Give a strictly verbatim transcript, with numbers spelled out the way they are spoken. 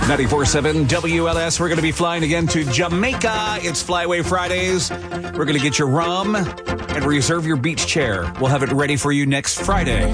ninety-four point seven W L S. We're going to be flying again to Jamaica. It's Flyway Fridays. We're going to get your rum and reserve your beach chair. We'll have it ready for you next Friday.